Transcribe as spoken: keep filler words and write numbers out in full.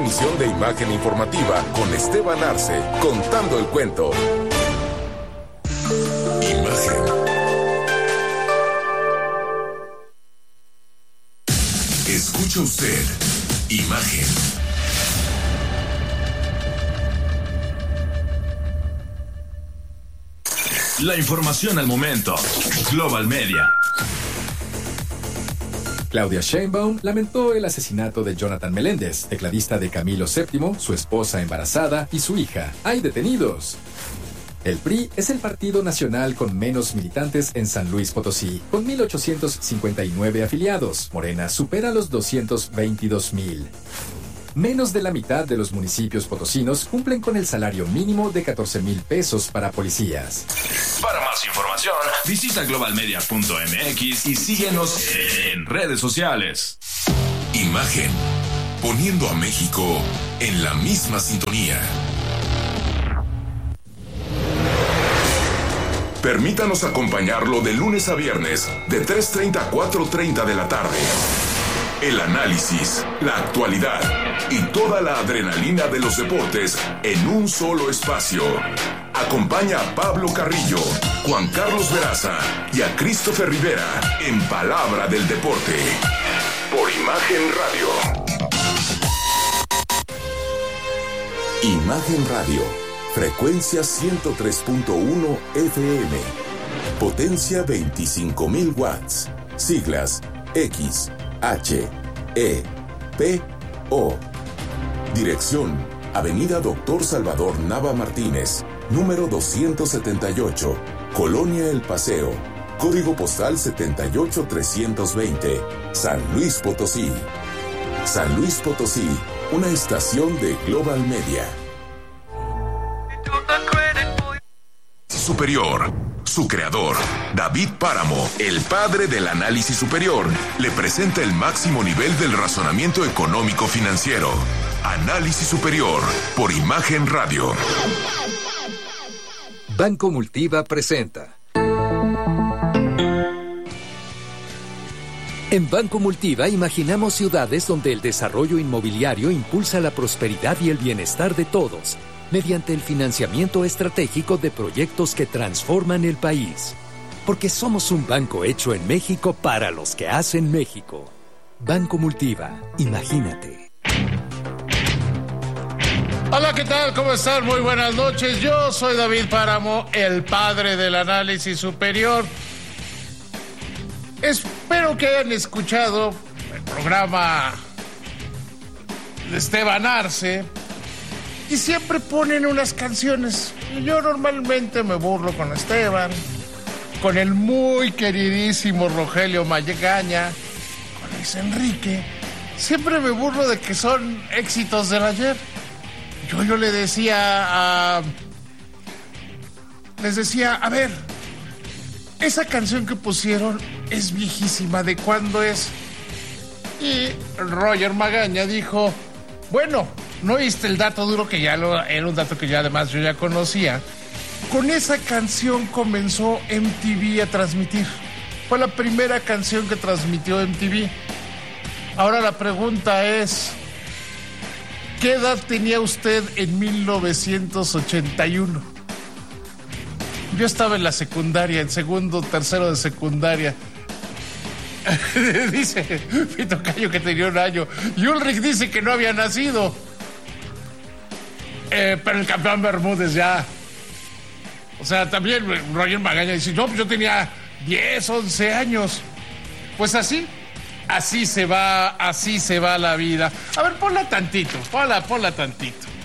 emisión de Imagen Informativa con Esteban Arce, contando el cuento. Imagen. Escucha usted Imagen. La información al momento. Global Media. Claudia Sheinbaum lamentó el asesinato de Jonathan Meléndez, tecladista de Camilo séptimo, su esposa embarazada y su hija. ¡Hay detenidos! El P R I es el partido nacional con menos militantes en San Luis Potosí, con mil ochocientos cincuenta y nueve afiliados. Morena supera los doscientos veintidós mil. Menos de la mitad de los municipios potosinos cumplen con el salario mínimo de catorce mil pesos para policías. Para más información, visita global media punto m x y síguenos en redes sociales. Imagen, poniendo a México en la misma sintonía. Permítanos acompañarlo de lunes a viernes, de tres treinta a cuatro treinta de la tarde. El análisis, la actualidad y toda la adrenalina de los deportes en un solo espacio. Acompaña a Pablo Carrillo, Juan Carlos Veraza y a Christopher Rivera en Palabra del Deporte. Por Imagen Radio. Imagen Radio. Frecuencia ciento tres punto uno F M. Potencia veinticinco mil watts. Siglas X, H, E, P, O. Dirección: Avenida Doctor Salvador Nava Martínez, número doscientos setenta y ocho, Colonia El Paseo. Código postal setenta y ocho trescientos veinte, San Luis Potosí. San Luis Potosí, una estación de Global Media. Superior. Su creador, David Páramo, el padre del análisis superior, le presenta el máximo nivel del razonamiento económico financiero. Análisis Superior, por Imagen Radio. Banco Multiva presenta. En Banco Multiva imaginamos ciudades donde el desarrollo inmobiliario impulsa la prosperidad y el bienestar de todos, mediante el financiamiento estratégico de proyectos que transforman el país. Porque somos un banco hecho en México para los que hacen México. Banco Multiva, imagínate. Hola, ¿qué tal? ¿Cómo están? Muy buenas noches. Yo soy David Páramo, el padre del análisis superior. Espero que hayan escuchado el programa de Esteban Arce. Y siempre ponen unas canciones. Y yo normalmente me burlo con Esteban, con el muy queridísimo Rogelio Magaña, con Luis Enrique. Siempre me burlo de que son éxitos del ayer. Yo, yo le decía a... Les decía, a ver, esa canción que pusieron es viejísima. ¿De cuándo es? Y Roger Magaña dijo, bueno... ¿No oíste el dato duro que ya lo, era un dato que ya además yo ya conocía? Con esa canción comenzó M T V a transmitir. Fue la primera canción que transmitió M T V. Ahora la pregunta es, ¿qué edad tenía usted en mil novecientos ochenta y uno? Yo estaba en la secundaria, en segundo, tercero de secundaria. Dice Pito Cayo que tenía un año. Y Ulrich dice que no había nacido. Eh, pero el campeón Bermúdez ya. O sea, también Roger Magaña dice, no, pues yo tenía diez, once años. Pues así, así se va, así se va la vida. A ver, ponla tantito, ponla, ponla tantito.